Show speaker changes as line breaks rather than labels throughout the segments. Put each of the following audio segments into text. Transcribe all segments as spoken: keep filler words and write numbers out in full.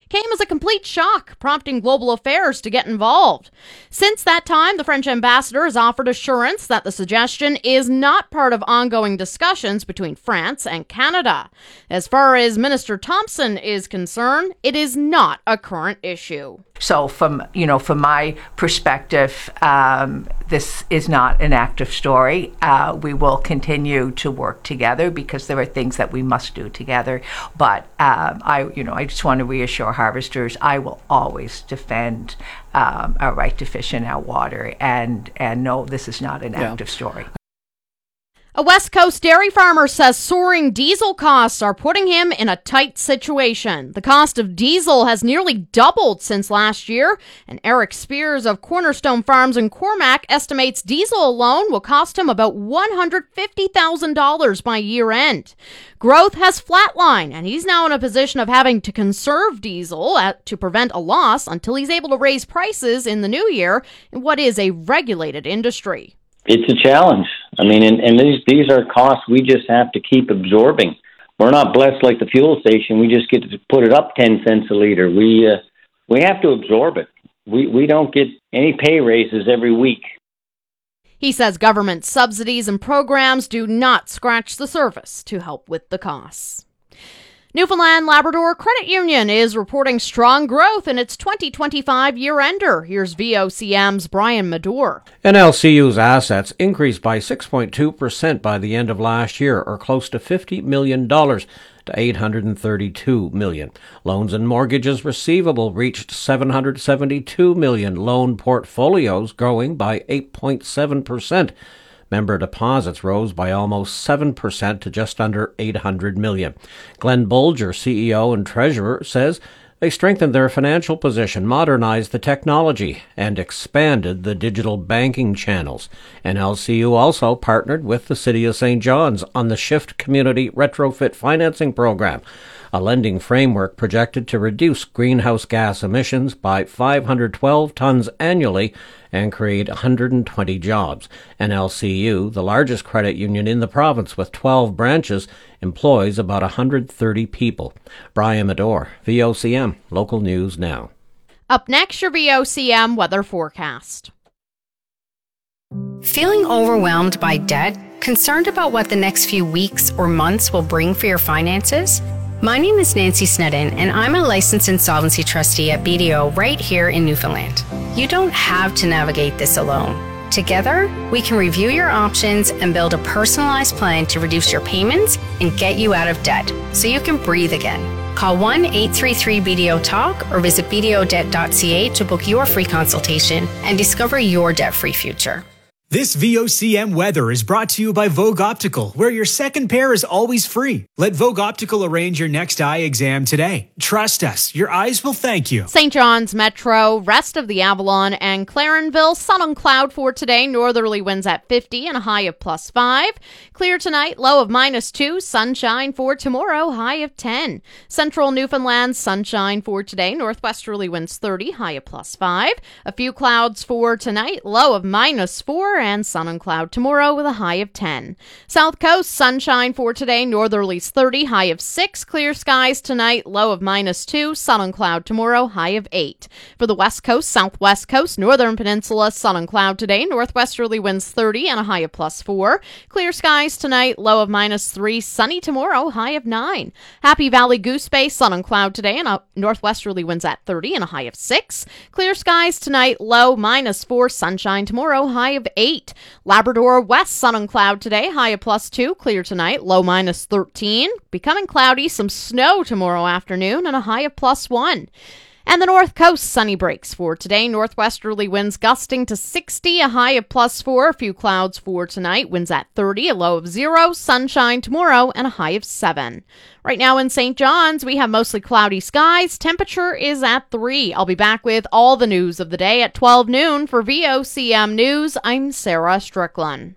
came as a complete shock, prompting Global Affairs to get involved. Since that time, the French ambassador has offered assurance that the suggestion is not part of ongoing discussions between France and Canada. As far as Minister Thompson is concerned, it is not a current issue.
So from, you know, from my perspective, um, this is not an active story. Uh, we will continue to work together because there are things that we must do together. But um, I, you know, I just want to reassure harvesters, I will always defend um, our right to fish in our water. And, and no, this is not an
Yeah.
active story.
A West Coast dairy farmer says soaring diesel costs are putting him in a tight situation. The cost of diesel has nearly doubled since last year, and Eric Spears of Cornerstone Farms in Cormac estimates diesel alone will cost him about one hundred fifty thousand dollars by year end. Growth has flatlined, and he's now in a position of having to conserve diesel at, to prevent a loss until he's able to raise prices in the new year in what is a regulated industry.
It's a challenge. I mean, and, and these these are costs we just have to keep absorbing. We're not blessed like the fuel station. We just get to put it up ten cents a liter. We uh, we have to absorb it. We we don't get any pay raises every week.
He says government subsidies and programs do not scratch the surface to help with the costs. Newfoundland Labrador Credit Union is reporting strong growth in its twenty twenty-five year-ender. Here's V O C M's Brian Madore.
N L C U's assets increased by six point two percent by the end of last year, or close to fifty million dollars to eight hundred thirty-two million dollars. Loans and mortgages receivable reached seven hundred seventy-two million dollars, loan portfolios growing by eight point seven percent. Member deposits rose by almost seven percent to just under eight hundred million dollars. Glenn Bolger, C E O and Treasurer, says they strengthened their financial position, modernized the technology, and expanded the digital banking channels. N L C U also partnered with the City of Saint John's on the Shift Community Retrofit Financing Program, a lending framework projected to reduce greenhouse gas emissions by five hundred twelve tons annually and create one hundred twenty jobs. N L C U, the largest credit union in the province with twelve branches, employs about one hundred thirty people. Brian Madore, V O C M, Local News Now.
Up next, your V O C M weather forecast.
Feeling overwhelmed by debt? Concerned about what the next few weeks or months will bring for your finances? My name is Nancy Snedden, and I'm a licensed insolvency trustee at B D O right here in Newfoundland. You don't have to navigate this alone. Together, we can review your options and build a personalized plan to reduce your payments and get you out of debt so you can breathe again. Call one eight three three B D O talk or visit b d o debt dot c a to book your free consultation and discover your debt-free future.
This V O C M weather is brought to you by Vogue Optical, where your second pair is always free. Let Vogue Optical arrange your next eye exam today. Trust us, your eyes will thank you.
Saint John's Metro, rest of the Avalon and Clarenville, sun and cloud for today. Northerly winds at fifty and a high of plus five. Clear tonight, low of minus two. Sunshine for tomorrow, high of ten. Central Newfoundland, sunshine for today. Northwesterly winds thirty, high of plus five. A few clouds for tonight, low of minus four. And sun and cloud tomorrow with a high of ten. South Coast, sunshine for today. Northerlies thirty, high of six. Clear skies tonight, low of minus two. Sun and cloud tomorrow, high of eight. For the West Coast, Southwest Coast, Northern Peninsula, sun and cloud today. Northwesterly winds thirty and a high of plus four. Clear skies tonight, low of minus three. Sunny tomorrow, high of nine. Happy Valley Goose Bay, sun and cloud today. And a northwesterly winds at thirty and a high of six. Clear skies tonight, low minus four. Sunshine tomorrow, high of eight. Labrador West, sun and cloud today, high of plus two. Clear tonight, low minus thirteen. Becoming cloudy, some snow tomorrow afternoon, and a high of plus one. And the North Coast, sunny breaks for today. Northwesterly winds gusting to sixty, a high of plus four. A few clouds for tonight. Winds at thirty, a low of zero. Sunshine tomorrow, and a high of seven. Right now in Saint John's, we have mostly cloudy skies. Temperature is at three. I'll be back with all the news of the day at twelve noon. For V O C M News, I'm Sarah Strickland.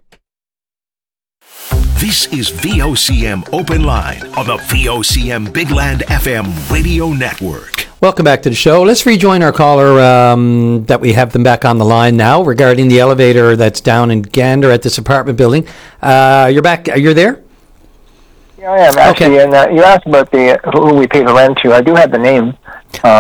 This is V O C M Open Line on the V O C M Big Land F M radio network.
Welcome back to the show. Let's rejoin our caller um, that we have them back on the line now regarding the elevator that's down in Gander at this apartment building. Uh, you're back. You're there?
Yeah, I am actually. Okay. And uh, you asked about the who we pay the rent to. I do have the name. Uh,